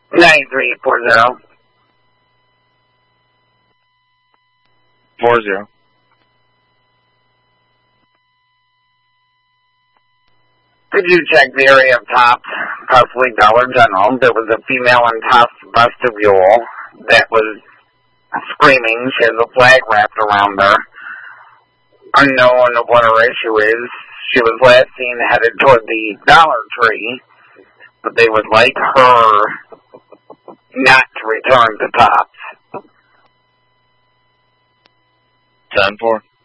9340. 40. Could you check the area of top, possibly Dollar General? There was a female in top vestibule that was screaming. She has a flag wrapped around her. Unknown of what her issue is. She was last seen headed toward the Dollar Tree, but they would like her not to return to Tops. 10-4.